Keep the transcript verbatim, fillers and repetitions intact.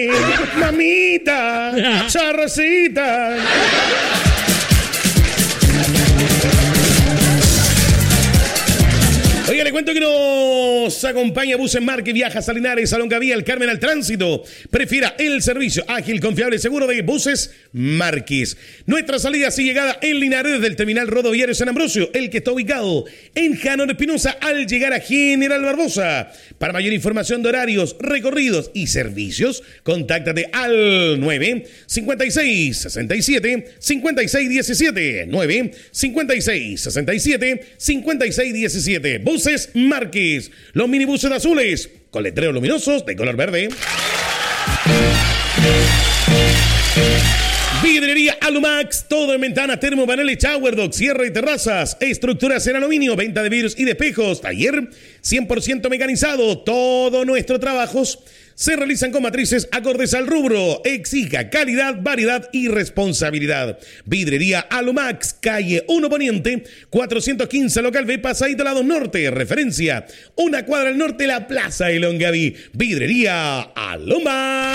Mamita, charracita. Oiga, le cuento que nos acompaña Buses Marque, viaja a Linares, a Longaví, al Carmen, al Tránsito. Prefiera el servicio ágil, confiable y seguro de Buses Marques. Nuestra salida y llegada en Linares desde el terminal rodoviario San Ambrosio, el que está ubicado en Janón Espinosa al llegar a General Barbosa. Para mayor información de horarios, recorridos y servicios, contáctate al nueve cincuenta y seis sesenta y siete cincuenta y seis diecisiete. nueve cincuenta y seis sesenta y siete cincuenta y seis diecisiete. Buses Marques, los minibuses azules con letreros luminosos de color verde. Vidrería Alumax, todo en ventanas, termopaneles, shower dock, cierre y terrazas, estructuras en aluminio, venta de vidrios y de espejos, taller cien por ciento mecanizado. Todos nuestros trabajos se realizan con matrices acordes al rubro. Exija calidad, variedad y responsabilidad. Vidrería Alumax, calle uno Poniente, cuatrocientos quince, local B, Pasadito Lado Norte. Referencia, una cuadra al norte, la Plaza de Longaví. Vidrería Alumax.